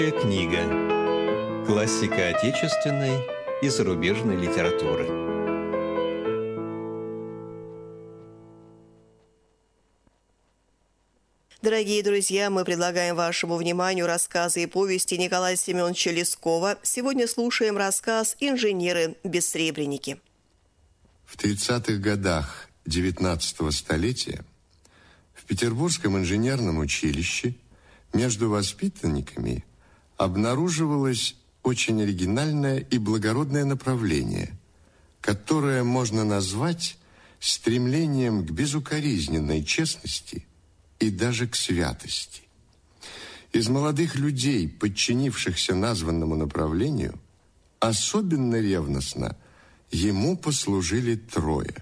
Книга. Классика отечественной и зарубежной литературы. Дорогие друзья, мы предлагаем вашему вниманию рассказы и повести Николая Семеновича Лескова. Сегодня слушаем рассказ «Инженеры-бессребреники». В 30-х годах XIX столетия в Петербургском инженерном училище между воспитанниками обнаруживалось очень оригинальное и благородное направление, которое можно назвать стремлением к безукоризненной честности и даже к святости. Из молодых людей, подчинившихся названному направлению, особенно ревностно ему послужили трое: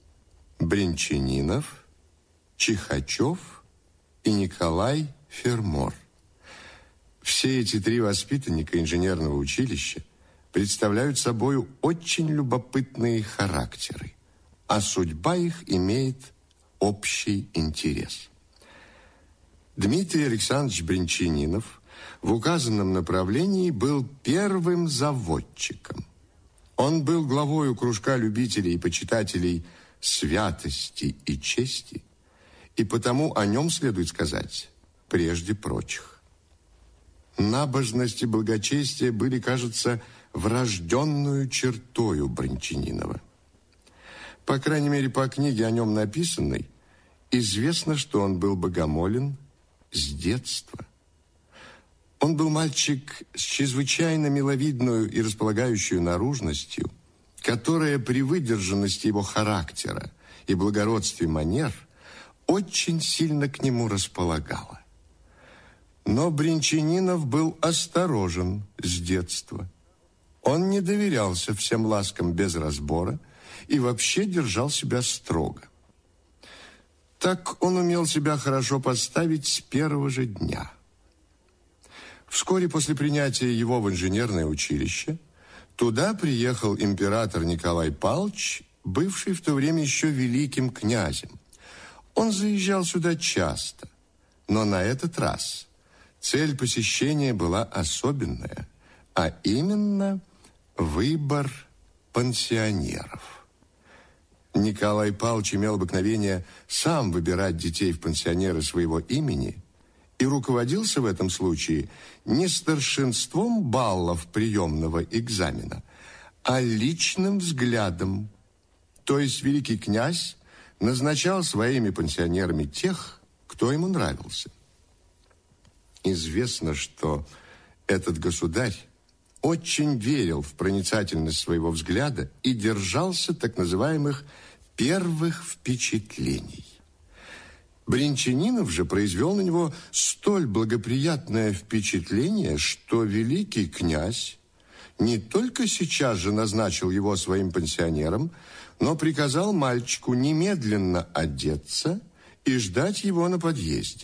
Бринчанинов, Чихачев и Николай Фермор. Все эти три воспитанника инженерного училища представляют собой очень любопытные характеры, а судьба их имеет общий интерес. Дмитрий Александрович Бринчанинов в указанном направлении был первым заводчиком. Он был главою кружка любителей и почитателей святости и чести, и потому о нем следует сказать прежде прочих. Набожность и благочестие были, кажется, врожденную чертою Бринчанинова. По крайней мере, по книге о нем написанной, известно, что он был богомолен с детства. Он был мальчик с чрезвычайно миловидную и располагающую наружностью, которая при выдержанности его характера и благородстве манер очень сильно к нему располагала. Но Бринчанинов был осторожен с детства. Он не доверялся всем ласкам без разбора и вообще держал себя строго. Так он умел себя хорошо поставить с первого же дня. Вскоре после принятия его в инженерное училище туда приехал император Николай Павлович, бывший в то время еще великим князем. Он заезжал сюда часто, но на этот раз цель посещения была особенная, а именно выбор пансионеров. Николай Павлович имел обыкновение сам выбирать детей в пансионеры своего имени и руководился в этом случае не старшинством баллов приемного экзамена, а личным взглядом. То есть великий князь назначал своими пансионерами тех, кто ему нравился. Известно, что этот государь очень верил в проницательность своего взгляда и держался так называемых первых впечатлений. Бринчанинов же произвел на него столь благоприятное впечатление, что великий князь не только сейчас же назначил его своим пансионером, но приказал мальчику немедленно одеться и ждать его на подъезде.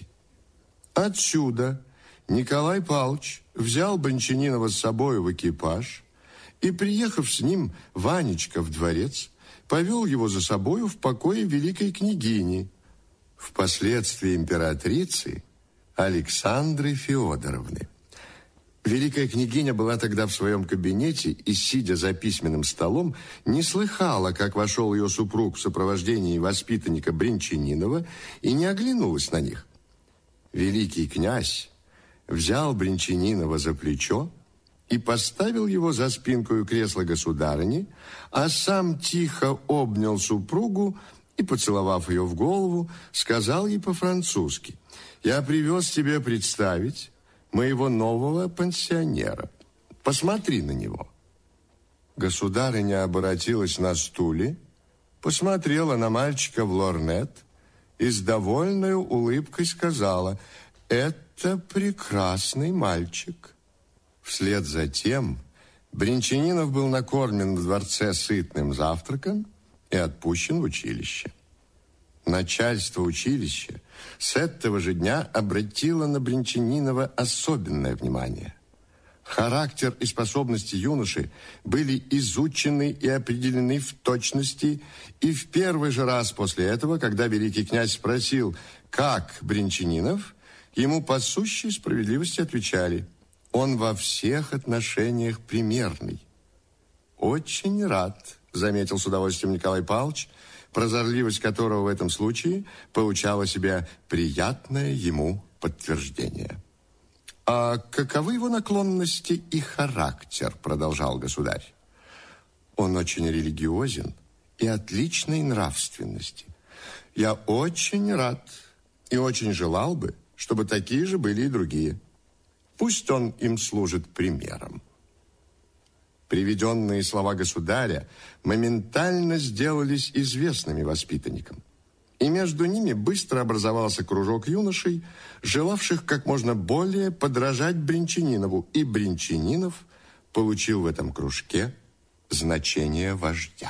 Отсюда Николай Павлович взял Бринчанинова с собой в экипаж и, приехав с ним Ванечка в дворец, повел его за собою в покое великой княгини, впоследствии императрицы Александры Феодоровны. Великая княгиня была тогда в своем кабинете и, сидя за письменным столом, не слыхала, как вошел ее супруг в сопровождении воспитанника Бринчанинова, и не оглянулась на них. Великий князь взял Бринчанинова за плечо и поставил его за спинку кресла государыни, а сам тихо обнял супругу и, поцеловав ее в голову, сказал ей по-французски: «Я привез тебе представить моего нового пансионера. Посмотри на него». Государыня оборотилась на стуле, посмотрела на мальчика в лорнет и с довольной улыбкой сказала: «Это прекрасный мальчик». Вслед за тем Бринчанинов был накормлен в дворце сытным завтраком и отпущен в училище. Начальство училища с этого же дня обратило на Бринчанинова особенное внимание. Характер и способности юноши были изучены и определены в точности, и в первый же раз после этого, когда великий князь спросил, как Бринчанинов, ему по сущей справедливости отвечали: Он во всех отношениях примерный. Очень рад, заметил с удовольствием Николай Павлович, прозорливость которого в этом случае получала себе приятное ему подтверждение. «А каковы его наклонности и характер?» – продолжал государь. «Он очень религиозен и отличной нравственности. Я очень рад и очень желал бы, чтобы такие же были и другие. Пусть он им служит примером». Приведенные слова государя моментально сделались известными воспитанникам. И между ними быстро образовался кружок юношей, желавших как можно более подражать Бринчанинову, и Бринчанинов получил в этом кружке значение вождя.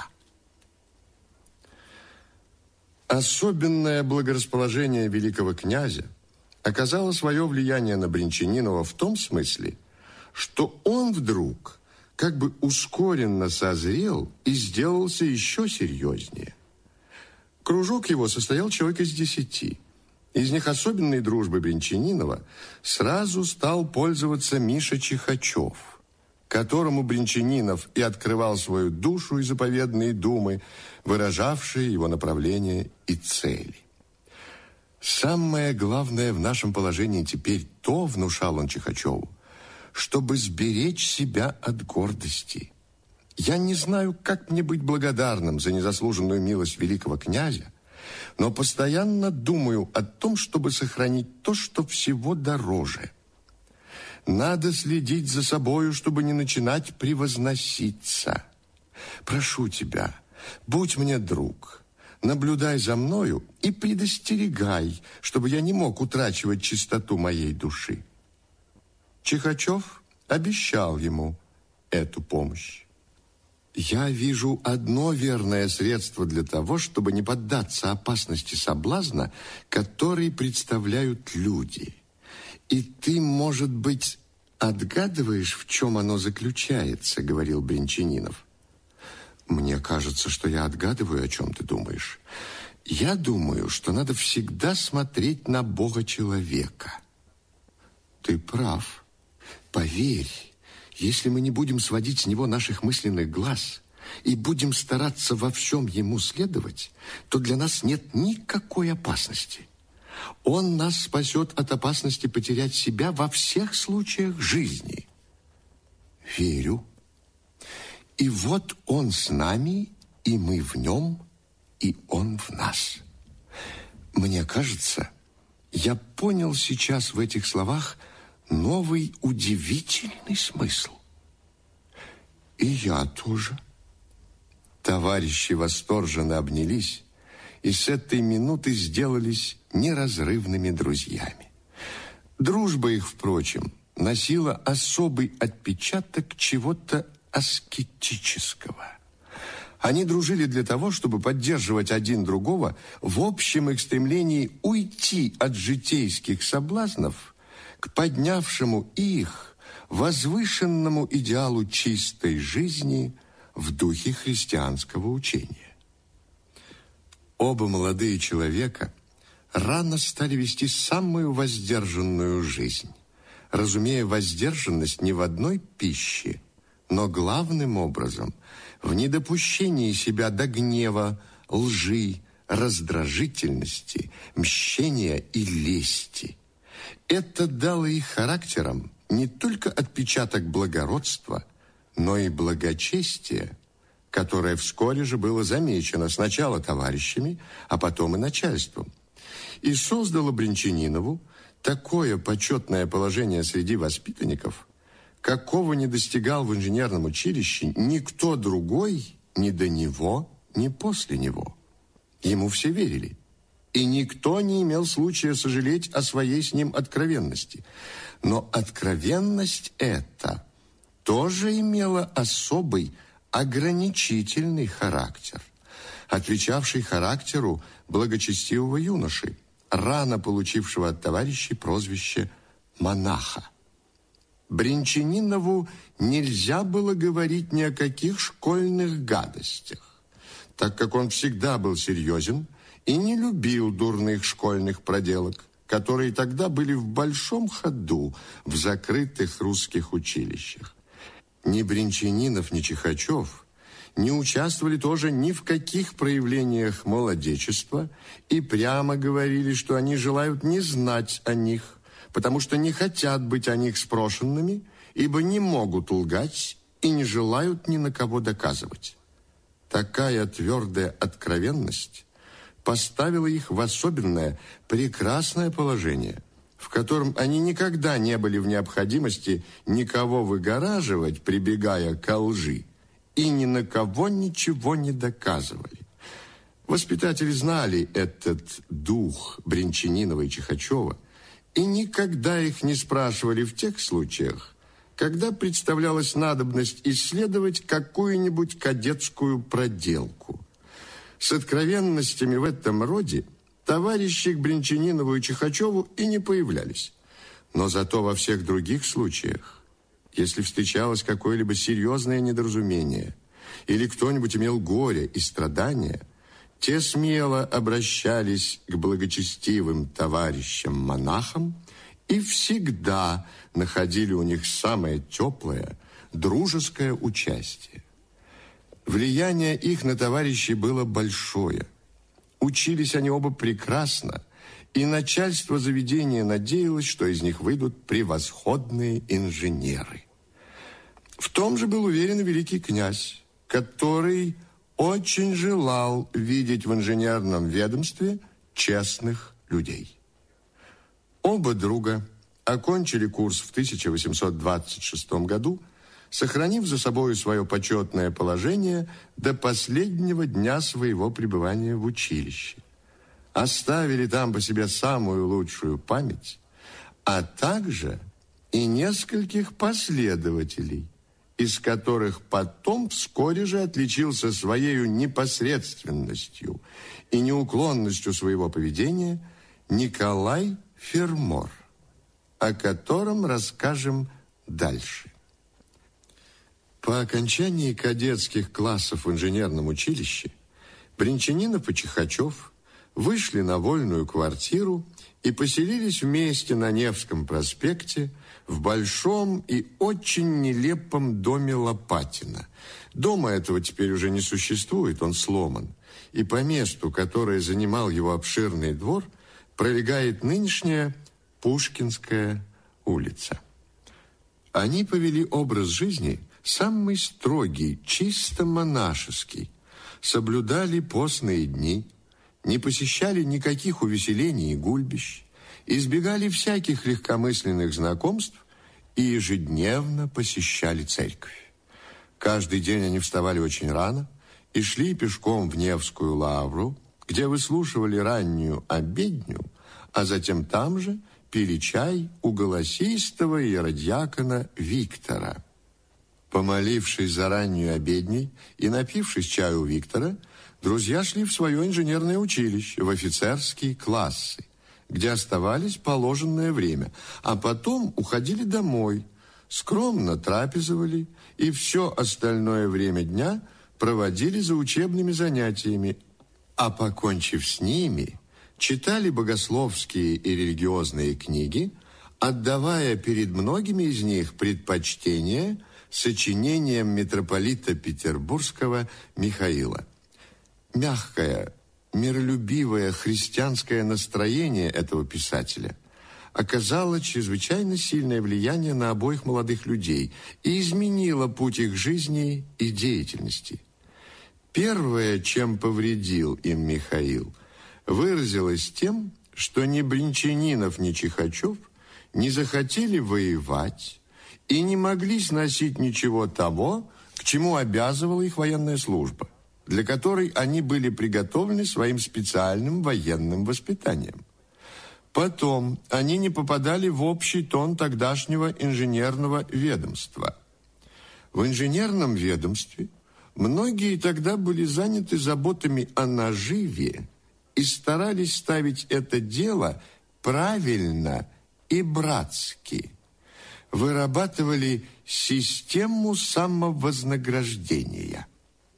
Особенное благорасположение великого князя оказало свое влияние на Бринчанинова в том смысле, что он вдруг как бы ускоренно созрел и сделался еще серьезнее. Кружок его состоял человек из 10. Из них особенной дружбой Бринчанинова сразу стал пользоваться Миша Чихачев, которому Бринчанинов и открывал свою душу и заповедные думы, выражавшие его направление и цели. Самое главное в нашем положении теперь то, внушал он Чихачеву, чтобы сберечь себя от гордости. Я не знаю, как мне быть благодарным за незаслуженную милость великого князя, но постоянно думаю о том, чтобы сохранить то, что всего дороже. Надо следить за собою, чтобы не начинать превозноситься. Прошу тебя, будь мне друг, наблюдай за мною и предостерегай, чтобы я не мог утрачивать чистоту моей души. Чихачев обещал ему эту помощь. Я вижу одно верное средство для того, чтобы не поддаться опасности соблазна, который представляют люди. И ты, может быть, отгадываешь, в чем оно заключается, говорил Бринчанинов. Мне кажется, что я отгадываю, о чем ты думаешь. Я думаю, что надо всегда смотреть на Бога человека. Ты прав. Поверь, если мы не будем сводить с него наших мысленных глаз и будем стараться во всем ему следовать, то для нас нет никакой опасности. Он нас спасет от опасности потерять себя во всех случаях жизни. Верю. И вот он с нами, и мы в нем, и он в нас. Мне кажется, я понял сейчас в этих словах новый удивительный смысл. И я тоже. Товарищи восторженно обнялись и с этой минуты сделались неразрывными друзьями. Дружба их, впрочем, носила особый отпечаток чего-то аскетического. Они дружили для того, чтобы поддерживать один другого в общем их стремлении уйти от житейских соблазнов к поднявшему их возвышенному идеалу чистой жизни в духе христианского учения. Оба молодые человека рано стали вести самую воздержанную жизнь, разумея воздержанность не в одной пище, но главным образом в недопущении себя до гнева, лжи, раздражительности, мщения и лести. Это дало их характерам не только отпечаток благородства, но и благочестия, которое вскоре же было замечено сначала товарищами, а потом и начальством, и создало Бринчанинову такое почетное положение среди воспитанников, какого не достигал в инженерном училище никто другой ни до него, ни после него. Ему все верили. И никто не имел случая сожалеть о своей с ним откровенности. Но откровенность эта тоже имела особый ограничительный характер, отвечавший характеру благочестивого юноши, рано получившего от товарищей прозвище «монаха». Бринчанинову нельзя было говорить ни о каких школьных гадостях, так как он всегда был серьезен и не любил дурных школьных проделок. которые тогда были в большом ходу в закрытых русских училищах. Ни Бринчанинов, ни Чихачев не участвовали тоже ни в каких проявлениях молодечества и прямо говорили, что они желают не знать о них, потому что не хотят быть о них спрошенными, ибо не могут лгать и не желают ни на кого доказывать. Такая твердая откровенность поставила их в особенное прекрасное положение, в котором они никогда не были в необходимости никого выгораживать, прибегая ко лжи, и ни на кого ничего не доказывали. Воспитатели знали этот дух Бринчанинова и Чихачева и никогда их не спрашивали в тех случаях, когда представлялась надобность исследовать какую-нибудь кадетскую проделку. С откровенностями в этом роде товарищи к Бринчанинову и Чихачеву и не появлялись. Но зато во всех других случаях, если встречалось какое-либо серьезное недоразумение или кто-нибудь имел горе и страдания, те смело обращались к благочестивым товарищам-монахам и всегда находили у них самое теплое, дружеское участие. Влияние их на товарищей было большое. Учились они оба прекрасно, и начальство заведения надеялось, что из них выйдут превосходные инженеры. В том же был уверен и великий князь, который очень желал видеть в инженерном ведомстве честных людей. Оба друга окончили курс в 1826 году, сохранив за собой свое почетное положение до последнего дня своего пребывания в училище. Оставили там по себе самую лучшую память, а также и нескольких последователей, из которых потом вскоре же отличился своей непосредственностью и неуклонностью своего поведения Николай Фермор, о котором расскажем дальше. По окончании кадетских классов в инженерном училище Бринчанинов и Чихачев вышли на вольную квартиру и поселились вместе на Невском проспекте в большом и очень нелепом доме Лопатина. Дома этого теперь уже не существует, он сломан. И по месту, которое занимал его обширный двор, пролегает нынешняя Пушкинская улица. Они повели образ жизни самый строгий, чисто монашеский, соблюдали постные дни, не посещали никаких увеселений и гульбищ, избегали всяких легкомысленных знакомств и ежедневно посещали церковь. Каждый день они вставали очень рано и шли пешком в Невскую лавру, где выслушивали раннюю обедню, а затем там же пили чай у голосистого иеродьякона Виктора. Помолившись за раннюю обедней и напившись чаю у Виктора, друзья шли в свое инженерное училище, в офицерские классы, где оставались положенное время, а потом уходили домой, скромно трапезовали и все остальное время дня проводили за учебными занятиями, а покончив с ними, читали богословские и религиозные книги, отдавая перед многими из них предпочтение сочинениям митрополита Петербургского Михаила. Мягкое, миролюбивое христианское настроение этого писателя оказало чрезвычайно сильное влияние на обоих молодых людей и изменило путь их жизни и деятельности. Первое, чем повредил им Михаил, выразилось тем, что ни Бринчанинов, ни Чихачев не захотели воевать и не могли сносить ничего того, к чему обязывала их военная служба, для которой они были приготовлены своим специальным военным воспитанием. Потом они не попадали в общий тон тогдашнего инженерного ведомства. В инженерном ведомстве многие тогда были заняты заботами о наживе и старались ставить это дело правильно и братски. Вырабатывали систему самовознаграждения.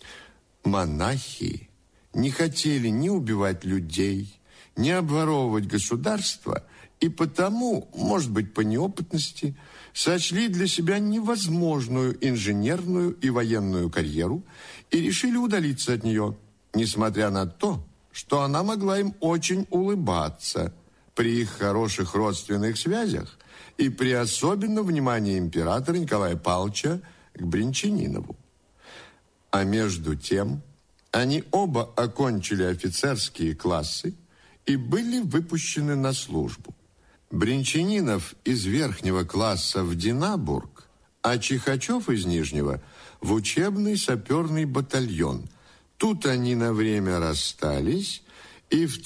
Монахи не хотели ни убивать людей, ни обворовывать государство и потому, может быть, по неопытности, сочли для себя невозможную инженерную и военную карьеру и решили удалиться от нее, несмотря на то, что она могла им очень улыбаться при их хороших родственных связях и при особенном внимании императора Николая Павловича к Брянчанинову. А между тем они оба окончили офицерские классы и были выпущены на службу. Брянчанинов из верхнего класса в Динабург, а Чихачев из нижнего в учебный саперный батальон. Тут они на время расстались, и в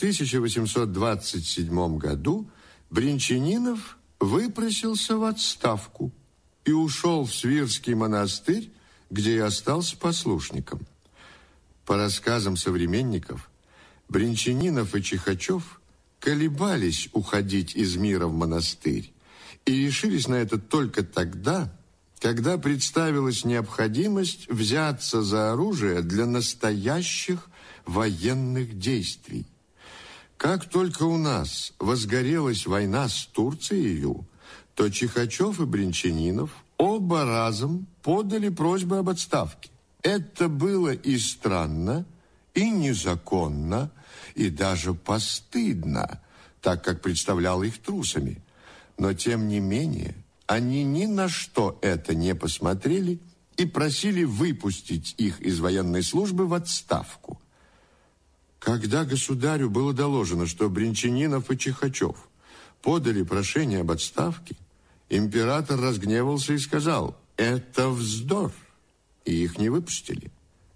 1827 году Брянчанинов выпросился в отставку и ушел в Свирский монастырь, где и остался послушником. По рассказам современников, Брянчанинов и Чихачев колебались уходить из мира в монастырь и решились на это только тогда, когда представилась необходимость взяться за оружие для настоящих военных действий. Как только у нас возгорелась война с Турцией, то Чихачев и Брянчанинов оба разом подали просьбы об отставке. Это было и странно, и незаконно, и даже постыдно, так как представляло их трусами. Но, тем не менее, они ни на что это не посмотрели и просили выпустить их из военной службы в отставку. Когда государю было доложено, что Брянчанинов и Чихачев подали прошение об отставке, император разгневался и сказал: «Это вздор», и их не выпустили.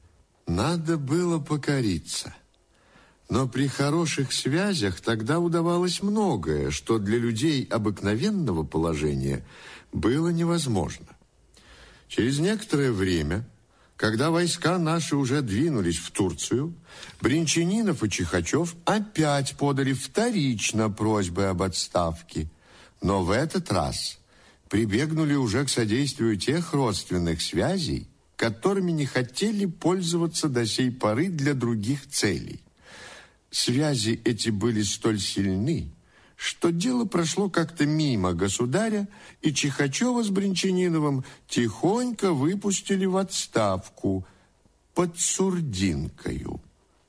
Надо было покориться. Но при хороших связях тогда удавалось многое, что для людей обыкновенного положения было невозможно. Через некоторое время, когда войска наши уже двинулись в Турцию, Брянчанинов и Чихачев опять подали вторично просьбы об отставке. Но в этот раз прибегнули уже к содействию тех родственных связей, которыми не хотели пользоваться до сей поры для других целей. Связи эти были столь сильны, что дело прошло как-то мимо государя, и Чихачева с Брянчаниновым тихонько выпустили в отставку под Сурдинкою.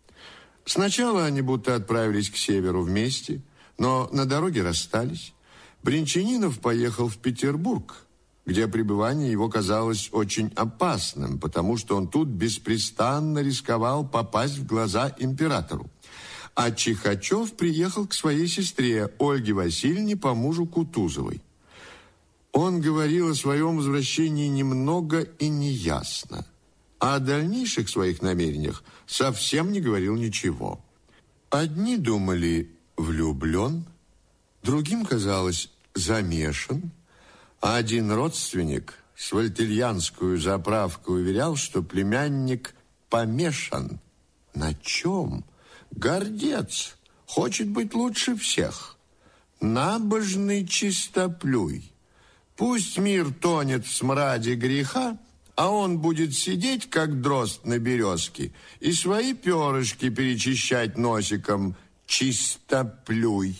Сначала они будто отправились к северу вместе, но на дороге расстались. Брянчанинов поехал в Петербург, где пребывание его казалось очень опасным, потому что он тут беспрестанно рисковал попасть в глаза императору. А Чихачев приехал к своей сестре Ольге Васильевне по мужу Кутузовой. Он говорил о своем возвращении немного и неясно, а о дальнейших своих намерениях совсем не говорил ничего. Одни думали влюблен, другим казалось замешан, а один родственник с вольтерьянскую заправкой уверял, что племянник помешан. На чем? Гордец, хочет быть лучше всех. Набожный чистоплюй. Пусть мир тонет в смраде греха, а он будет сидеть, как дрозд на березке, и свои перышки перечищать носиком. Чистоплюй.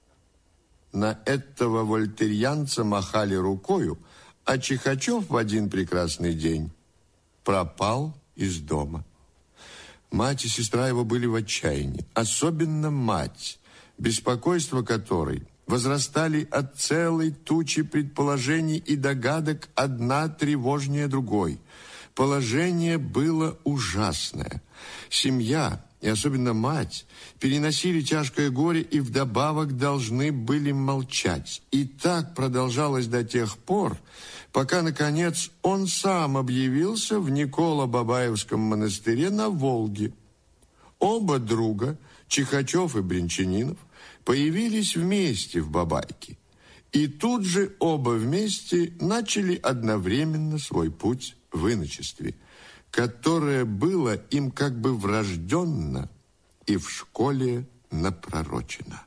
На этого вольтерьянца махали рукою, а Чихачев в один прекрасный день пропал из дома. Мать и сестра его были в отчаянии, особенно мать, беспокойство которой возрастали от целой тучи предположений и догадок, одна тревожнее другой. Положение было ужасное. Семья, и особенно мать, переносили тяжкое горе и вдобавок должны были молчать. И так продолжалось до тех пор, пока, наконец, он сам объявился в Николо-Бабаевском монастыре на Волге. Оба друга, Чихачев и Брянчанинов, появились вместе в Бабайке. И тут же оба вместе начали одновременно свой путь в иночестве, которое было им как бы врожденно и в школе напророчено.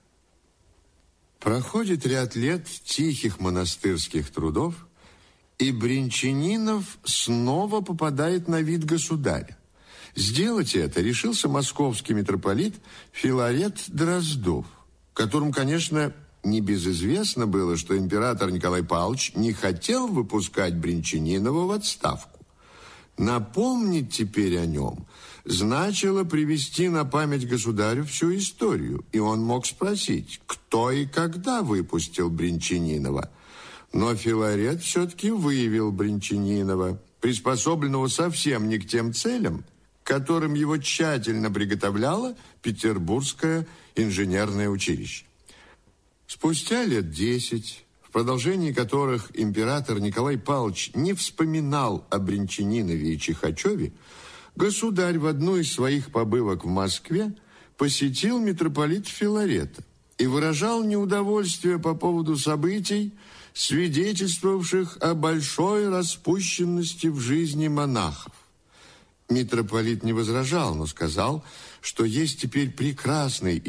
Проходит ряд лет тихих монастырских трудов, и Брянчанинов снова попадает на вид государя. Сделать это решился московский митрополит Филарет Дроздов, которому, конечно, небезызвестно было, что император Николай Павлович не хотел выпускать Бринчанинова в отставку. Напомнить теперь о нем значило привести на память государю всю историю, и он мог спросить, кто и когда выпустил Бринчанинова. Но Филарет все-таки выявил Бринчанинова, приспособленного совсем не к тем целям, к которым его тщательно приготовляло Петербургское инженерное училище. Спустя лет 10, в продолжении которых император Николай Павлович не вспоминал о Бринчанинове и Чихачеве, государь в одну из своих побывок в Москве посетил митрополита Филарета и выражал неудовольствие по поводу событий, свидетельствовавших о большой распущенности в жизни монахов. Митрополит не возражал, но сказал, что есть теперь прекрасный